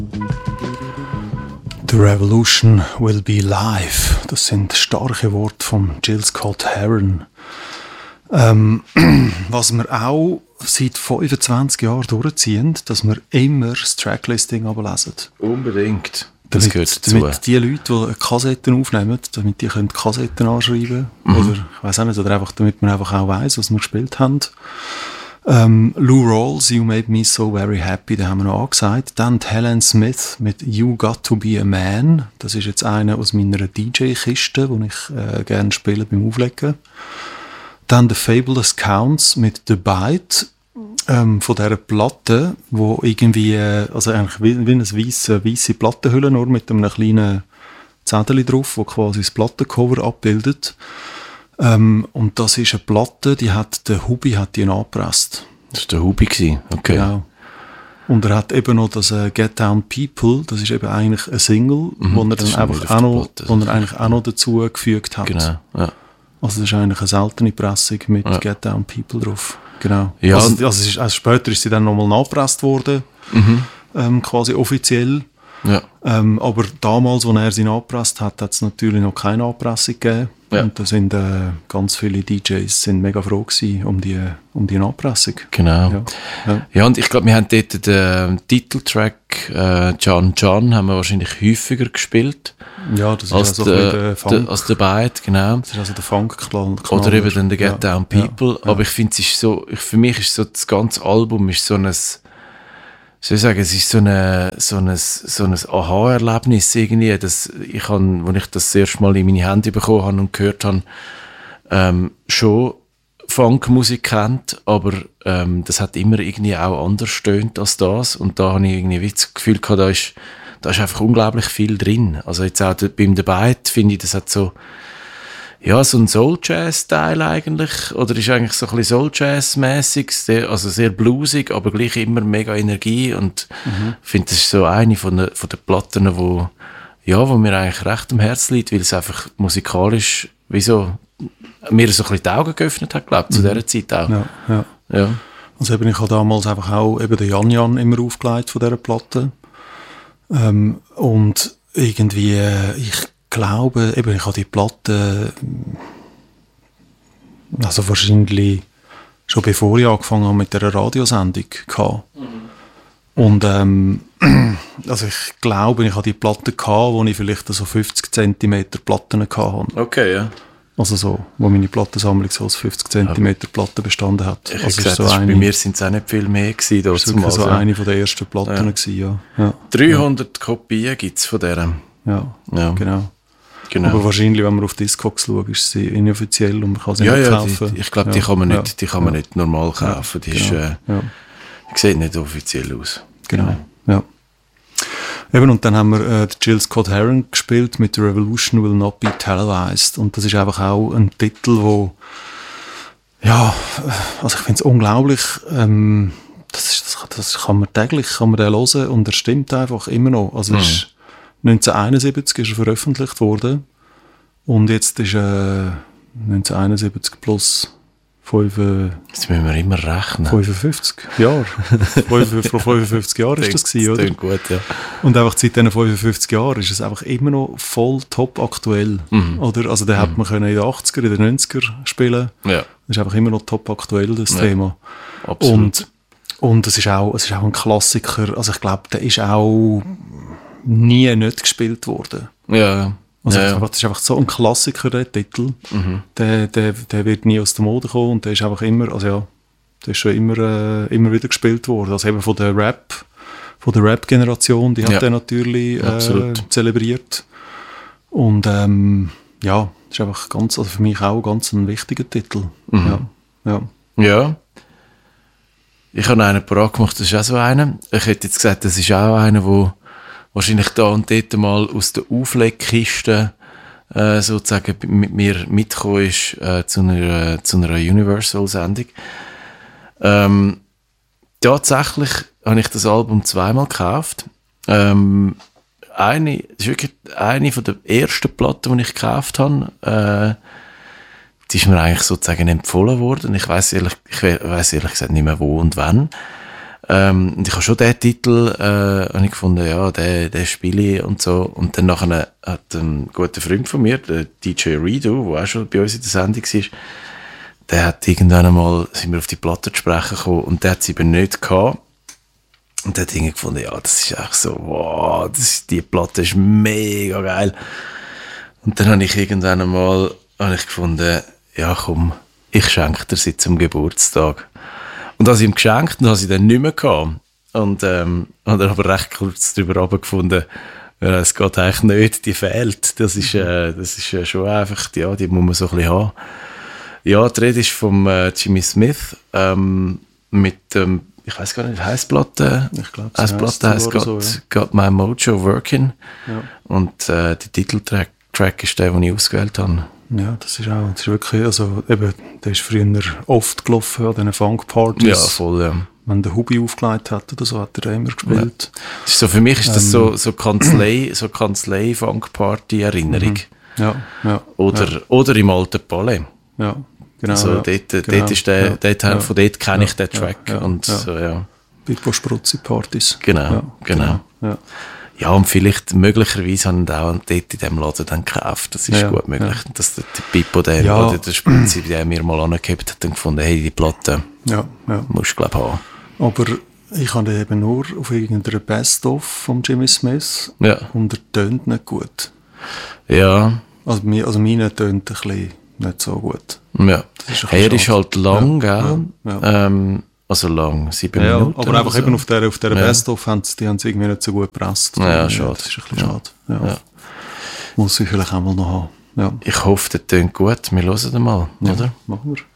The Revolution will be live. Das sind starke Worte von Jill Scott Heron. Was wir auch seit 25 Jahren durchziehen, dass wir immer das Tracklisting ablesen. Unbedingt. Das gehört dazu. Damit die Leute, die Kassetten aufnehmen, damit die können Kassetten anschreiben können. Oder, ich weiss auch nicht, oder einfach, damit man einfach auch weiss, was wir gespielt haben. Lou Rawls, You Made Me So Very Happy, den haben wir noch angesagt. Dann Helen Smith mit You Got To Be A Man. Das ist jetzt einer aus meiner DJ-Kiste, die ich gerne spiele beim Auflegen. Dann The Fabulous Counts mit The Bite von dieser Platte, wo irgendwie, also eigentlich wie eine weisse Plattenhülle, nur mit einem kleinen Zettel drauf, wo quasi das Plattencover abbildet. Und das ist eine Platte, der Hubi hat die angepresst. Das war der Hubi gewesen, okay. Genau. Und er hat eben noch das Get Down People, das ist eben eigentlich eine Single, wo er dann einfach auch noch dazu gefügt hat. Genau, ja. Also das ist eigentlich eine seltene Pressung mit Get Down People drauf. Genau. Ja, also später ist sie dann nochmal nachgepresst worden, quasi offiziell. Ja. Aber damals, als er sie nachgepresst hat, hat es natürlich noch keine Nachpressung gegeben. Ja. Und da sind ganz viele DJs sind mega froh gewesen um die Nachpressung. Genau. Ja, und ich glaube, wir haben dort den Titeltrack John John haben wir wahrscheinlich häufiger gespielt. Ja, das ist also der Funk. Als der Beat, genau. Das ist also der Funk-Knall. Oder eben dann der Get Down People. Ja. Aber ich finde, es ist so, für mich ist so das ganze Album ist so ein, soll ich sagen, es ist so ein Aha-Erlebnis irgendwie, dass ich habe, als ich das erste Mal in meine Hände bekommen habe und gehört habe, schon Funkmusik kennt, aber das hat immer irgendwie auch anders stöhnt als das. Und da habe ich irgendwie das Gefühl gehabt, da ist einfach unglaublich viel drin. Also jetzt auch beim dabei finde ich, das hat so ein Soul-Jazz-Style eigentlich, oder ist eigentlich so ein bisschen Soul-Jazz-mässig, also sehr bluesig, aber gleich immer mega Energie und ich finde, das ist so eine von den Platten, wo mir eigentlich recht am Herzen liegt, weil es einfach musikalisch mir so ein bisschen die Augen geöffnet hat, glaube ich, zu dieser Zeit auch. Ja. Also ich habe damals einfach auch eben den Jan immer aufgelegt von dieser Platte. Und irgendwie, ich glaube, eben, ich habe die Platte, also wahrscheinlich schon bevor ich angefangen habe mit dieser Radiosendung gehabt. Und also ich glaube, ich habe die Platte gehabt, wo ich vielleicht so 50 cm Platten hatte. Okay, ja. Also so, wo meine Plattensammlung so aus 50 cm Platten bestanden hat. Ich also gesagt, so bei mir sind es auch nicht viel mehr gewesen. Das war so eine von der ersten Platten gewesen, ja. 300 Kopien gibt es von dieser. Ja, genau. Aber wahrscheinlich, wenn man auf Discogs schaut, ist sie inoffiziell und man kann sie nicht kaufen. Ich glaube, die kann man nicht normal kaufen. Die sieht nicht offiziell aus. Genau. Ja. Eben, und dann haben wir Jill Scott Heron gespielt mit The Revolution Will Not Be Televised. Und das ist einfach auch ein Titel, wo also ich finde es unglaublich, das kann man täglich den hören und er stimmt einfach immer noch. Also ist 1971 ist er veröffentlicht worden und jetzt ist 1971 plus 5... Jetzt müssen wir immer rechnen. 55 Jahre. Vor 55 Jahren ist das gewesen, oder? Das klingt gut, ja. Und einfach seit diesen 55 Jahren ist es einfach immer noch voll top aktuell. Oder? Also den hätte man können in den 80er, in den 90er spielen. Ja. Das ist einfach immer noch top aktuell, das Thema. Absolut. Und es ist auch ein Klassiker. Also ich glaube, der ist auch nie nicht gespielt worden. Ja. Also das ist einfach so ein Klassiker, der Titel. Der wird nie aus der Mode kommen und der ist einfach immer, der ist schon immer wieder gespielt worden. Also eben von der Rap-Generation, die hat er natürlich zelebriert. Und das ist einfach also für mich auch ganz ein wichtiger Titel. Ja. Ich habe einen parat gemacht, das ist auch so einer. Ich hätte jetzt gesagt, das ist auch einer, der wahrscheinlich da und dort mal aus der Auflegkiste sozusagen mit mir mitgekommen ist zu einer Universal-Sendung. Tatsächlich habe ich das Album zweimal gekauft. Das ist wirklich eine von der ersten Platten, die ich gekauft habe. Die ist mir eigentlich sozusagen empfohlen worden. Ich weiss ehrlich gesagt nicht mehr wo und wann. Und ich habe schon den Titel habe ich gefunden, ja, den spiele ich und so. Und dann nachher hat ein guter Freund von mir, der DJ Redo, der auch schon bei uns in der Sendung war, der hat irgendwann einmal, sind wir auf die Platte zu sprechen gekommen und der hat sie eben nicht gehabt. Und der hat irgendwie gefunden, ja, das ist echt so, wow, die Platte ist mega geil. Und dann habe ich irgendwann einmal gefunden, ja komm, ich schenke dir sie zum Geburtstag. Und als ich ihm geschenkt und habe sie dann nicht mehr gehabt. Und habe aber recht kurz darüber gefunden, ja, es geht eigentlich nicht, die fehlt. Das ist schon einfach, ja, die muss man so ein bisschen haben. Ja, die Rede ist vom Jimmy Smith mit ich weiß gar nicht, wie heisst Platte? Ich glaube, es heisst Got My Mojo Working. Ja. Und der Titeltrack ist der, den ich ausgewählt habe. Ja, das ist wirklich, also eben, der ist früher oft gelaufen an diesen Funk-Partys. Ja, voll, ja. Wenn der Hubi aufgelegt hat oder so, hat er da immer gespielt. Ja. Das ist so, für mich ist das so Kanzlei-Funk-Party-Erinnerung. Ja. Oder im alten Palais. Ja, genau. Also dort ist von dort kenne ich den Track. Und so, ja. Bei Sprutzi-Partys. Genau. Ja, und vielleicht, möglicherweise haben die auch dort in diesem Laden dann gekauft. Das ist gut möglich. Dass der Pippo oder der Sprutzi, der mir mal angehebt hat, dann gefunden, hey, die Platte musst du, glaube ich, haben. Aber ich habe eben nur auf irgendeiner Best-of von Jimmy Smith und er tönt nicht gut. Ja. Also meine tönt ein bisschen nicht so gut. Ja. Er ist halt lang, gell? Ja. Also lang, 7 Minuten. Aber einfach so. Eben auf der Best-of haben sie irgendwie nicht so gut gepresst. Ja, schade. Das ist ein bisschen schade. Ja. Muss ich vielleicht auch mal noch haben. Ja. Ich hoffe, der tönt gut. Wir hören den mal, oder? Machen wir.